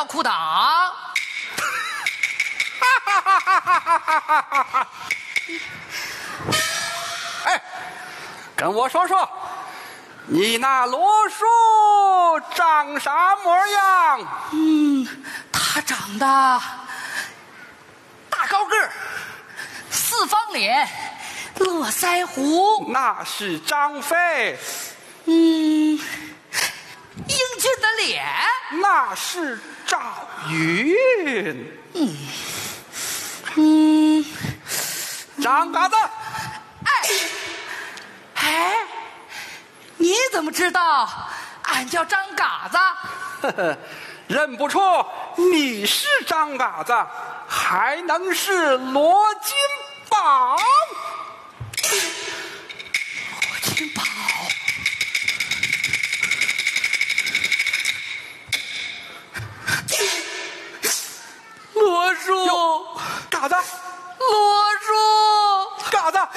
尿裤裆。 哎，跟我说说，你那罗叔长啥模样？ 他长得大高个儿，四方脸，络腮胡。 那是张飞。 英俊的脸。 那是赵云。张嘎子。 哎，你怎么知道俺叫张嘎子？ 呵呵，认不出你是张嘎子，还能是罗金宝？ 罗金宝。罗叔， 嘎子， 罗叔。 嘎子。